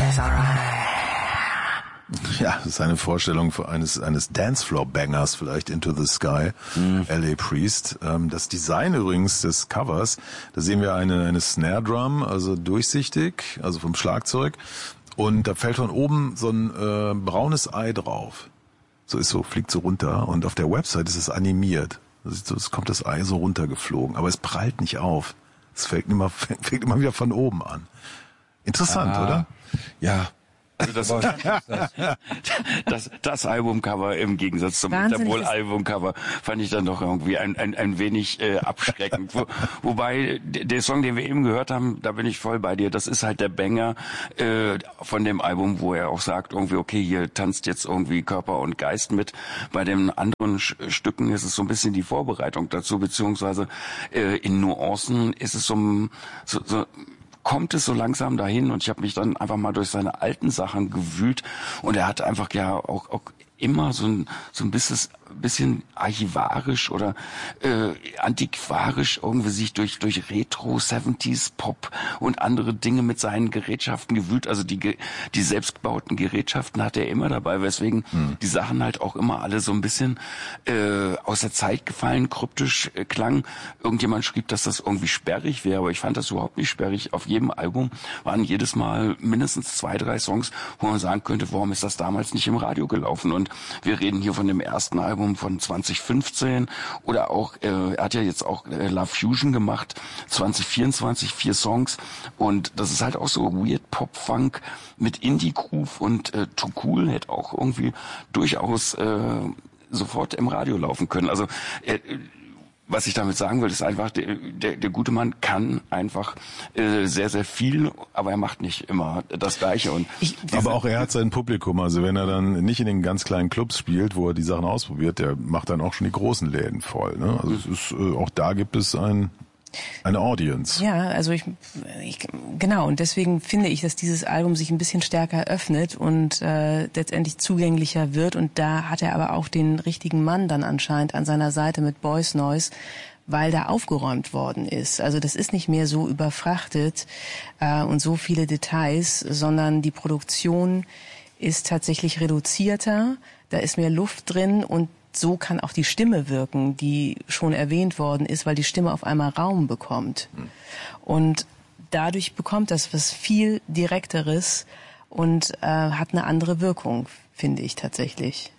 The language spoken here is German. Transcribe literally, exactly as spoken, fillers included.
It's alright. Ja, das ist eine Vorstellung für eines eines Dancefloor-Bangers, vielleicht Into the Sky, mhm. L A Priest. Ähm, das Design übrigens des Covers, da sehen wir eine eine Snare Drum, also durchsichtig, also vom Schlagzeug, und da fällt von oben so ein äh, braunes Ei drauf. So ist so, fliegt so runter, und auf der Website ist es animiert. Es kommt das Ei so runtergeflogen, aber es prallt nicht auf. Es fällt immer fängt immer wieder von oben an. Interessant, ah, oder? Ja. Also das, das, das Albumcover im Gegensatz zum Interpol-Albumcover fand ich dann doch irgendwie ein, ein, ein wenig äh, abschreckend. Wo, wobei der Song, den wir eben gehört haben, da bin ich voll bei dir. Das ist halt der Banger äh, von dem Album, wo er auch sagt, irgendwie, okay, hier tanzt jetzt irgendwie Körper und Geist mit. Bei den anderen Sch- Stücken ist es so ein bisschen die Vorbereitung dazu, beziehungsweise äh, in Nuancen ist es so, so, so kommt es so langsam dahin, und ich habe mich dann einfach mal durch seine alten Sachen gewühlt, und er hat einfach ja auch, auch immer so ein so ein bisschen bisschen archivarisch oder äh, antiquarisch irgendwie sich durch durch Retro siebziger Pop und andere Dinge mit seinen Gerätschaften gewühlt. Also die die selbstgebauten Gerätschaften hat er immer dabei, weswegen hm. die Sachen halt auch immer alle so ein bisschen äh, aus der Zeit gefallen, kryptisch äh, klangen. Irgendjemand schrieb, dass das irgendwie sperrig wäre, aber ich fand das überhaupt nicht sperrig. Auf jedem Album waren jedes Mal mindestens zwei, drei Songs, wo man sagen könnte, warum ist das damals nicht im Radio gelaufen? Und wir reden hier von dem ersten Album von zwanzig fünfzehn, oder auch, äh, er hat ja jetzt auch äh, Love Fusion gemacht, zwanzig vierundzwanzig, vier Songs, und das ist halt auch so Weird Pop-Funk mit Indie-Groove, und äh, Too Cool hätte auch irgendwie durchaus äh, sofort im Radio laufen können. Also äh, was ich damit sagen will, ist einfach, der, der, der gute Mann kann einfach äh, sehr, sehr viel, aber er macht nicht immer das Gleiche. Und ich, aber auch er hat sein Publikum, also wenn er dann nicht in den ganz kleinen Clubs spielt, wo er die Sachen ausprobiert, der macht dann auch schon die großen Läden voll. Ne? Also es ist, äh, auch da gibt es ein eine Audience. Ja, also ich, ich genau, und deswegen finde ich, dass dieses Album sich ein bisschen stärker öffnet und äh, letztendlich zugänglicher wird, und da hat er aber auch den richtigen Mann dann anscheinend an seiner Seite mit Boys Noise, weil da aufgeräumt worden ist. Also das ist nicht mehr so überfrachtet äh, und so viele Details, sondern die Produktion ist tatsächlich reduzierter, da ist mehr Luft drin, und so kann auch die Stimme wirken, die schon erwähnt worden ist, weil die Stimme auf einmal Raum bekommt. Hm. Und dadurch bekommt das was viel Direkteres und äh, hat eine andere Wirkung, finde ich tatsächlich.